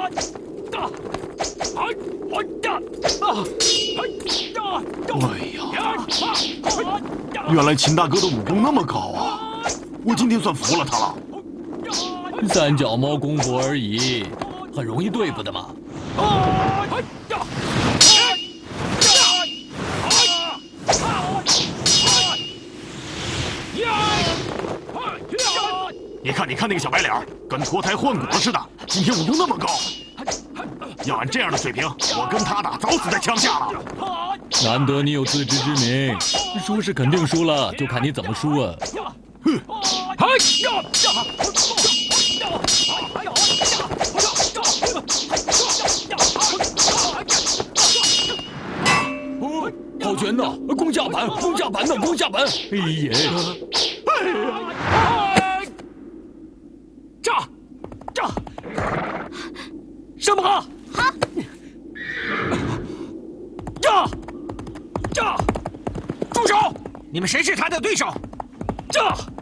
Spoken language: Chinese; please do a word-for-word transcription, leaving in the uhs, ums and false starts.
哎呀，原来秦大哥的武功那么高啊！我今天算服了他了。 三脚猫功夫而已，很容易对付的嘛。 你看，你看那个小白脸，跟脱胎换骨了似的，今天武功那么高。要按这样的水平，我跟他打，早死在枪下了。 难得你有自知之明，输是肯定输了，就看你怎么输啊！ 哼！ 哦，好拳呐！攻下盘，攻下盘呐，攻下盘！哎呀！哎呀！炸！炸！上马！好！炸！炸！住手！你们谁是他的对手？炸！